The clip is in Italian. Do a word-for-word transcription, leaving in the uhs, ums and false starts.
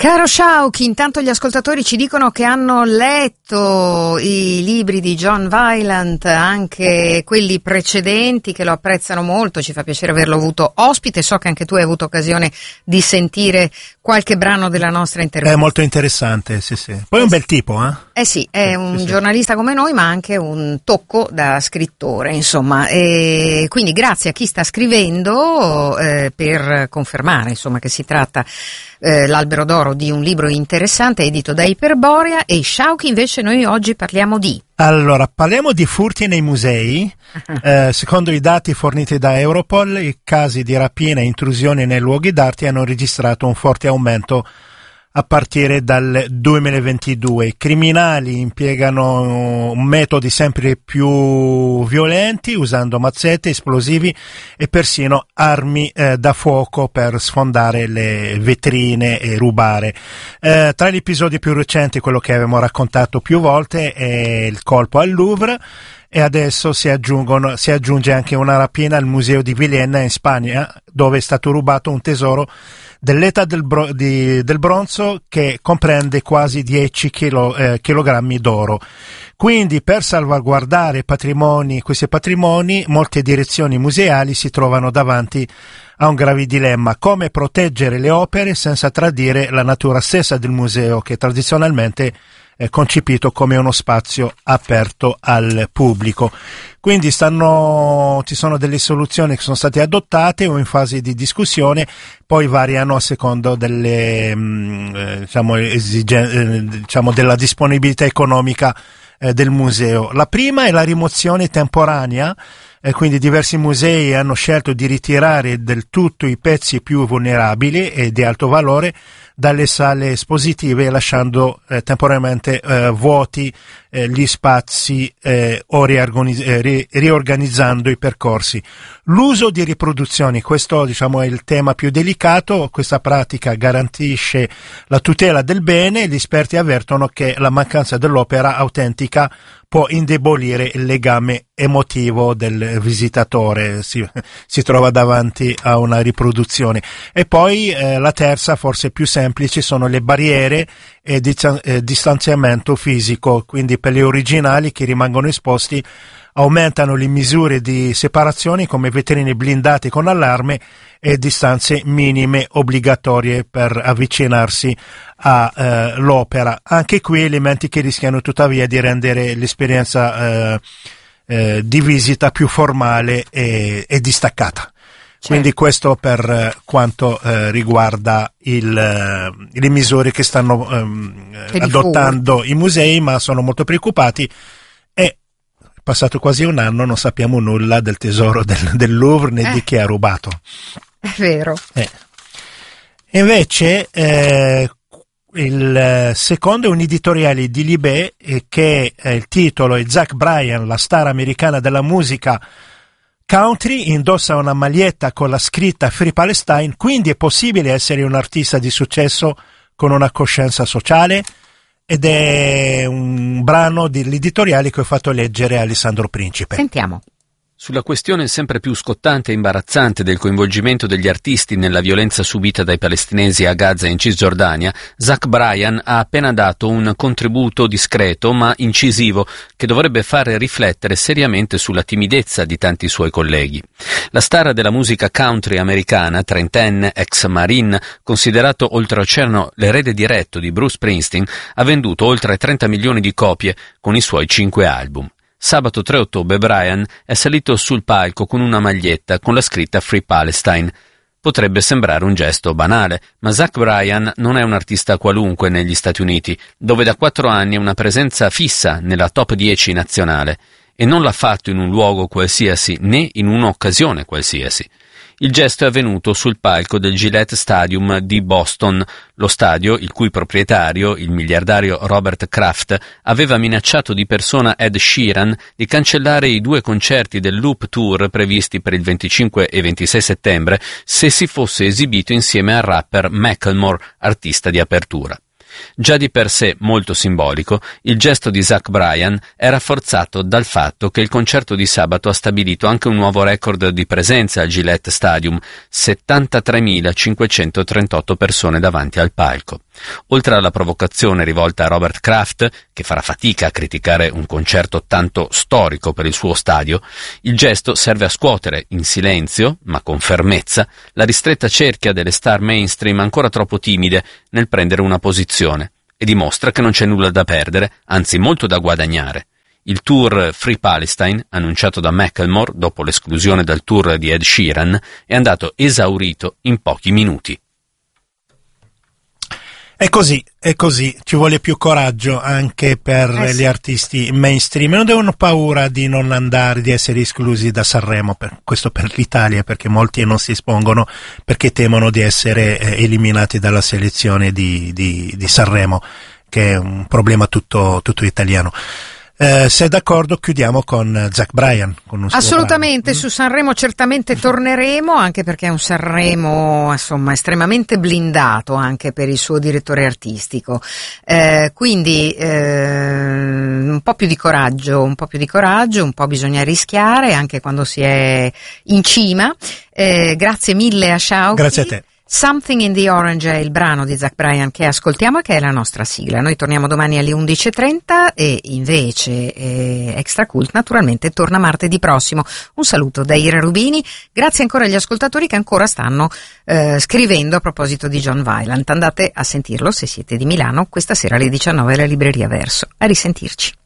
Caro Sciauchi, intanto gli ascoltatori ci dicono che hanno letto i libri di John Weiland, anche quelli precedenti, che lo apprezzano molto, ci fa piacere averlo avuto ospite. So che anche tu hai avuto occasione di sentire qualche brano della nostra intervista. È molto interessante, sì sì. Poi è un bel tipo, eh? Eh sì, è un sì, giornalista come noi, ma anche un tocco da scrittore, insomma. E quindi grazie a chi sta scrivendo eh, per confermare, insomma, che si tratta eh, l'Albero d'Oro di un libro interessante edito da Iperborea. E Sciauchi, invece, noi oggi parliamo di... Allora, parliamo di furti nei musei. Eh, secondo i dati forniti da Europol, i casi di rapina e intrusioni nei luoghi d'arte hanno registrato un forte aumento a partire dal duemilaventidue. I criminali impiegano metodi sempre più violenti, usando mazzette, esplosivi e persino armi eh, da fuoco per sfondare le vetrine e rubare. Eh, tra gli episodi più recenti, quello che abbiamo raccontato più volte, è il colpo al Louvre, e adesso si aggiungono, si aggiunge anche una rapina al museo di Villena in Spagna, dove è stato rubato un tesoro dell'età del, bro, di, del bronzo che comprende quasi dieci chilo, eh, chilogrammi d'oro. Quindi, per salvaguardare patrimoni, questi patrimoni, molte direzioni museali si trovano davanti a un grave dilemma: come proteggere le opere senza tradire la natura stessa del museo, che tradizionalmente è concepito come uno spazio aperto al pubblico. Quindi stanno, ci sono delle soluzioni che sono state adottate o in fase di discussione, poi variano a secondo delle, mh, diciamo, esigen- diciamo della disponibilità economica eh, del museo. La prima è la rimozione temporanea, e quindi diversi musei hanno scelto di ritirare del tutto i pezzi più vulnerabili e di alto valore dalle sale espositive, lasciando eh, temporaneamente eh, vuoti eh, gli spazi eh, o riorganiz- eh, ri- riorganizzando i percorsi. L'uso di riproduzioni, questo diciamo è il tema più delicato. Questa pratica garantisce la tutela del bene. Gli esperti avvertono che la mancanza dell'opera autentica può indebolire il legame emotivo del visitatore, si, si trova davanti a una riproduzione. E poi eh, la terza, forse più semplice, sono le barriere e di, eh, distanziamento fisico. Quindi per gli originali che rimangono esposti aumentano le misure di separazione, come vetrine blindate con allarme e distanze minime obbligatorie per avvicinarsi all'opera. Eh, Anche qui elementi che rischiano tuttavia di rendere l'esperienza eh, eh, di visita più formale e, e distaccata. Certo. Quindi questo per eh, quanto eh, riguarda il, eh, le misure che stanno ehm, adottando i musei, ma sono molto preoccupati. E passato quasi un anno non sappiamo nulla del tesoro del, del Louvre né eh. di chi ha rubato. È vero. Eh. Invece eh, il secondo è un editoriale di Libé eh, che eh, il titolo è Zach Bryan, la star americana della musica country, indossa una maglietta con la scritta Free Palestine, quindi è possibile essere un artista di successo con una coscienza sociale? Ed è un brano dell'editoriale che ho fatto leggere a Alessandro Principe. Sentiamo. Sulla questione sempre più scottante e imbarazzante del coinvolgimento degli artisti nella violenza subita dai palestinesi a Gaza e in Cisgiordania, Zach Bryan ha appena dato un contributo discreto ma incisivo che dovrebbe fare riflettere seriamente sulla timidezza di tanti suoi colleghi. La star della musica country americana, trentenne, ex Marine, considerato oltreoceano l'erede diretto di Bruce Springsteen, ha venduto oltre trenta milioni di copie con i suoi cinque album. Sabato tre ottobre Bryan è salito sul palco con una maglietta con la scritta Free Palestine. Potrebbe sembrare un gesto banale, ma Zach Bryan non è un artista qualunque negli Stati Uniti, dove da quattro anni è una presenza fissa nella top dieci nazionale, e non l'ha fatto in un luogo qualsiasi né in un'occasione qualsiasi. Il gesto è avvenuto sul palco del Gillette Stadium di Boston, lo stadio il cui proprietario, il miliardario Robert Kraft, aveva minacciato di persona Ed Sheeran di cancellare i due concerti del Loop Tour previsti per il venticinque e ventisei settembre se si fosse esibito insieme al rapper Macklemore, artista di apertura. Già di per sé molto simbolico, il gesto di Zach Bryan è rafforzato dal fatto che il concerto di sabato ha stabilito anche un nuovo record di presenza al Gillette Stadium, settantatremilacinquecentotrentotto persone davanti al palco. Oltre alla provocazione rivolta a Robert Kraft, che farà fatica a criticare un concerto tanto storico per il suo stadio, il gesto serve a scuotere, in silenzio, ma con fermezza, la ristretta cerchia delle star mainstream ancora troppo timide nel prendere una posizione, e dimostra che non c'è nulla da perdere, anzi molto da guadagnare. Il tour Free Palestine, annunciato da Macklemore dopo l'esclusione dal tour di Ed Sheeran, è andato esaurito in pochi minuti. È così, è così, ci vuole più coraggio anche per eh sì. gli artisti mainstream. Non devono paura di non andare, di essere esclusi da Sanremo, per, questo per l'Italia, perché molti non si espongono perché temono di essere eh, eliminati dalla selezione di, di, di Sanremo, che è un problema tutto, tutto italiano. Eh, se è d'accordo chiudiamo con Zach Bryan, con un suo assolutamente brano. Su Sanremo certamente torneremo, anche perché è un Sanremo insomma estremamente blindato anche per il suo direttore artistico, eh, quindi eh, un po' più di coraggio un po' più di coraggio un po' bisogna rischiare anche quando si è in cima. Eh, grazie mille a Shauki. Grazie a te. Something in the Orange è il brano di Zach Bryan che ascoltiamo e che è la nostra sigla. Noi torniamo domani alle undici e trenta e invece eh, Extra Cult naturalmente torna martedì prossimo. Un saluto da Ira Rubini, grazie ancora agli ascoltatori che ancora stanno eh, scrivendo a proposito di John Weiland. Andate a sentirlo se siete di Milano questa sera alle diciannove alla Libreria Verso. A risentirci.